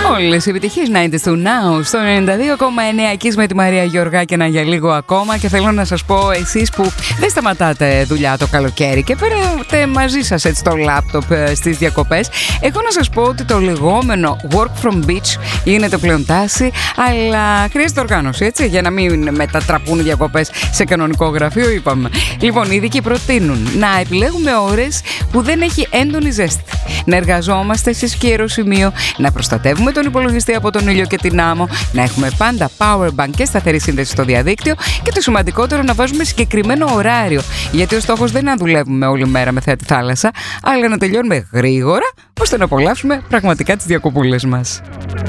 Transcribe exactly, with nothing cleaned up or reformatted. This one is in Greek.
Όλες οι επιτυχίες ενενήντα του Now στο ενενήντα δύο κόμμα εννέα εκεί με τη Μαρία Γεωργάκηνα για λίγο ακόμα. Και θέλω να σας πω, εσείς που δεν σταματάτε δουλειά το καλοκαίρι και φέρετε μαζί σας έτσι το λάπτοπ στις διακοπές, έχω να σας πω ότι το λεγόμενο work from beach γίνεται πλέον τάση, αλλά χρειάζεται οργάνωση, έτσι, για να μην μετατραπούν οι διακοπές σε κανονικό γραφείο, είπαμε. Λοιπόν, οι ειδικοί προτείνουν να επιλέγουμε ώρες που δεν έχει έντονη ζέστη, να εργαζόμαστε σε σκέρο σημείο, να προστατεύουμε τον υπολογιστή από τον ήλιο και την άμμο, να έχουμε πάντα power bank και σταθερή σύνδεση στο διαδίκτυο και το σημαντικότερο, να βάζουμε συγκεκριμένο ωράριο. Γιατί ο στόχος δεν είναι να δουλεύουμε όλη μέρα με θέατη θάλασσα, αλλά να τελειώνουμε γρήγορα ώστε να απολαύσουμε πραγματικά τις διακοπούλες μας.